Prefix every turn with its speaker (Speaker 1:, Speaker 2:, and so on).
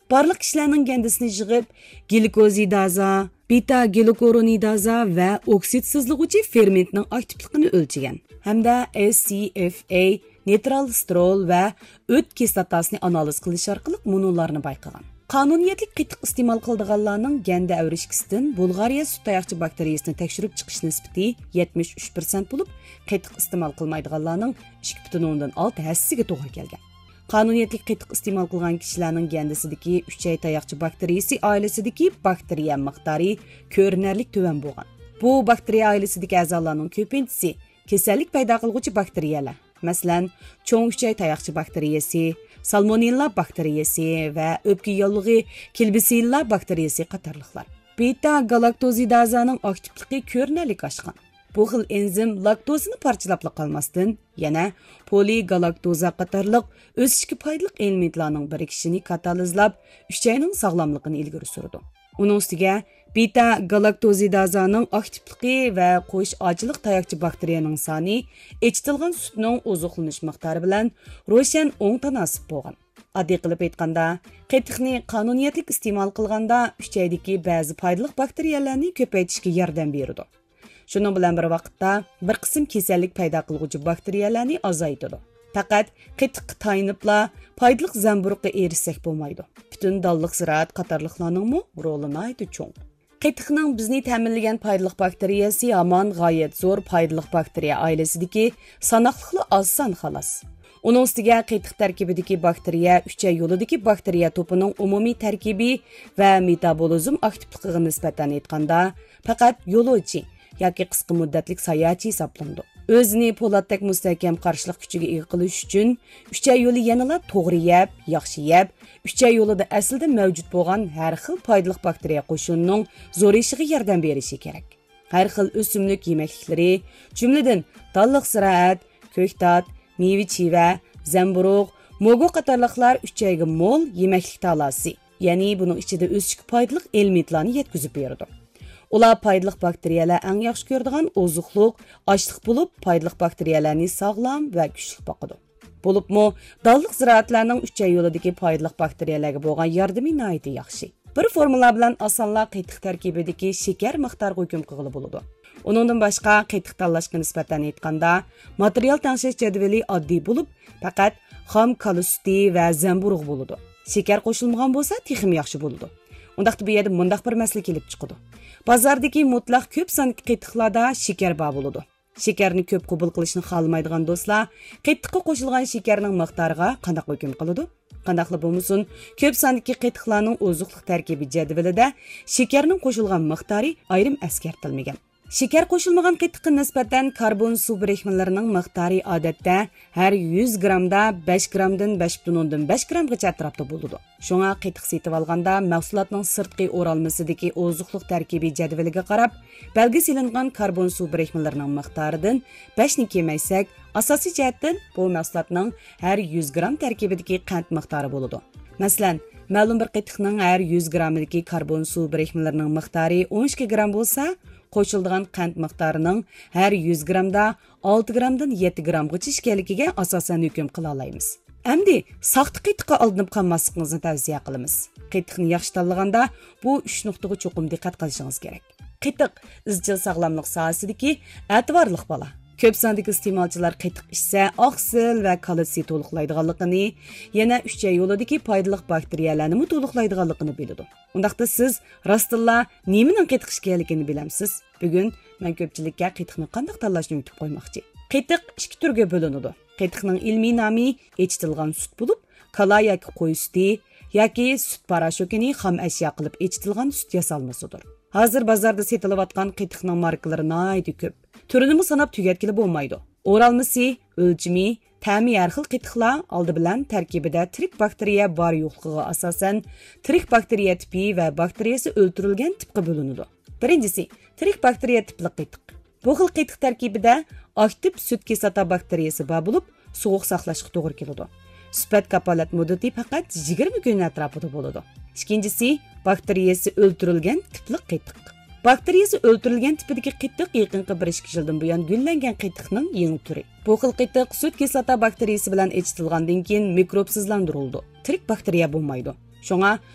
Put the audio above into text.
Speaker 1: Barliq kishilarning gandisini yig'ib, glikozidaza, beta glukuronidaza va oksidsizlig'uvchi fermentning aktivligini o'lchagan. Hamda SCFA, nitralstrol va o't kislotasini analiz qilish orqali munolarni bayqagan. Qonuniyatlik qitiq iste'mol qiladiganlarning ganda avrishkisidan Bulgariya sut tayoqchi bakteriyasini tekshirib chiqish nisbati 73% bo'lib, qitiq iste'mol qilmaydiganlarning 2,6%ga to'g'ri kelgan. Qonuniyatlik qitiq iste'mol qilgan kishilarning gandasidagi uchay tayoqchi bakteriyasi oilasidagi bakteriya miqdori ko'rinarli tuvan bo'lgan. Bu bakteriya oilasidagi a'zolarning ko'pinchisi kasallik paydo qiluvchi bakteriyalar. Masalan, cho'ng uchay tayoqchi bakteriyasi, salmonella bakteriyasi va o'pka yollig'i Klebsiella bakteriyasi qatorliqlar. Beta galaktozidazaning aktivligi ko'rinarli oshgan. Bu xil enzim laktozani parchalab qolmasdan, yana poligalaktoza qatorliq o'sishga foydali elementlarning birikishini katalizlab, uchayning sog'lomligini ilgari surdi. Uning ustiga beta galaktozidazaning aktivligi va qo'sh ojilik tayoqchi bakteriyaning soni echitilgan sutning ozuqlanish miqdori bilan ro'shan o'ng tanasib bo'lgan. Oddiy qilib aytganda, qitiqni qonuniyatlik iste'mol qilganda uchaydagi ba'zi foydali bakteriyalarni ko'paytirishga yordam beradi. Shuning bilan bir vaqtda bir qism kasallik paydo qiluvchi bakteriyalarni azaytadi. Faqat qitiqqa tayinibla foydali zamburug'ga erishsak bo'lmaydi. Butun dalliq ziraat qatorliqlarning roli nihoyat cho'ng. Qitiqning bizni ta'minlagan foydali bakteriyasi hamon g'oyat zo'r foydali bakteriya oilasidagi sanoqli oz son xolos. Uning ustiga qitiq tarkibidagi bakteriya uchay yo'lidagi bakteriya to'pining umumiy tarkibi va metabolizm aktivligiga nisbatan aytganda faqat yo'lovchi yoki qisqa muddatlik sayohatchi hisoblanadi. O'zini po'latdek mustahkam qarshilik kuchiga ega qilish uchun uchay yo'li yanada to'g'ri yeb, yaxshi yeb, uchay yo'lida aslida mavjud bo'lgan har xil foydali bakteriya qo'shinining zo'rishiga yordam berishi kerak. Har xil o'simlik yemakliklari, jumladan dalliq ziroat, ko'ktat, meva-cheva, zamburug', mo'gu qatorliqlar uchayga mo'l yemaklik talasi, ya'ni buning ichida o'sishga foydali elementlarni yetkazib beradi. Ular foydali bakteriyalar eng yaxshi ko'radigan ozuqliq, ochliq bo'lib, foydali bakteriyalarni sog'lom va kuchli boqadi. Bo'libmi, dalliq ziroatlarning uchay yo'lidagi foydali bakteriyalarga bo'lgan yordami nihoyat yaxshi. Bir formula bilan osonla qitiq tarkibidagi shakar miqdoriga hukm qilib bo'ladi. Uningdan boshqa qitiq tanlashga nisbatan aytganda, material tangshish jadvali oddiy bo'lib, faqat xom kala suti va zamburug' bo'ladi. Shakar qo'shilmagan bo'lsa, texim yaxshi bo'ladi. Undaqda bu yerda mundaq bir masala kelib chiqadi. Bozordagi mutlaq ko'p sonli qitiqlarda shakar bor bo'ladi. Shakarni ko'p qabul qilishni xohlamaydigan do'stlar, qitiqqa qo'shilgan shakarning miqdoriga qanday hukm qiladi? Qandaqli bo'lmasin, ko'p sonli qitiqlarning ozuqlik tarkibi jadvalida shakarning qo'shilgan miqdori ayrim eskartilmagan. Shakar qo'shilmagan qitiqqa nisbatan karbon suv birikmalarining miqdori odatda har 100 grammda 5 grammdan 5,5 grammgacha atrofda bo'ladi. Shunga qitiq setib olganda mahsulotning sirtqi o'ralmasidagi ozuqlik tarkibi jadvaliga qarab, belgi silingan karbon suv birikmalarining miqdoridan 5 ni kemaysak, asosiy jihatdan bu mahsulotning har 100 gramm tarkibidagi qand miqdori bo'ladi. Masalan, ma'lum bir qitiqning har 100 grammdagi karbon suv birikmalarining miqdori 12 gramm bo'lsa, qo'shiladigan qand miqdorining har 100 grammda 6 grammdan 7 grammgacha ekanligiga asosan hukm qila olamiz. Endi saxta qitiqqa aldanib qolmasligingizni tavsiya qilamiz. Qitiqni yaxshi tanlaganda bu 3 nuqtaga cho'qim diqqat qilishingiz kerak. Qitiq izchil sog'lomlik sohasidagi e'tiborli bola. Ko'p sondagi iste'molchilar qitiq ichsa, oqsil va kalsiy to'liqlaydiganligini, yana uchay yo'lidagi foydali bakteriyalarni to'liqlaydiganligini biladi. Undaqda siz rostilla nimaning qitiq ekanligini bilamsiz. Bugun men ko'pchilikka qitiqni qanday tanlashni o'rgatib qo'ymoqchi. Qitiq ikki turga bo'linadi. Qitiqning ilmiy nomi echitilgan sut bo'lib, kala yoki qo'y suti yoki sut parashokini xam ashyo qilib echitilgan sut yasalmasidir. Hozir bozorda setilayotgan qitiqning markalari nihoyat ko'p. Turini sanab tugatgili bo'lmaydi. O'ralmasi, o'lchimi, ta'mi har xil qitiqlar oldi bilan tarkibida tirik bakteriya bor yo'qligiga asosan tirik bakteriya tipi va bakteriyasi o'ldirilgan tipga bo'linadi. Birinchisi, tirik bakteriya tipli qitiq. Bu xil qitiq tarkibida aktiv sut kislota bakteriyasi bor bo'lib, sovuq saqlashga to'g'ri keladi. Sifat kapolat muddati faqat 20 kun atrofida bo'ladi. Ikkinchisi, bakteriyasi o'ldirilgan tipli qitiq. Bakteriyasi o'ldirilgan tipidagi qitiq yaqinqi 1-2 yildan buyon gullangan qitiqning yangi turi. Bu xil qitiq sut kislota bakteriyasi bilan echitilgandan keyin mikrobsizlantirildi. Tirik bakteriya bo'lmaydi. Shunga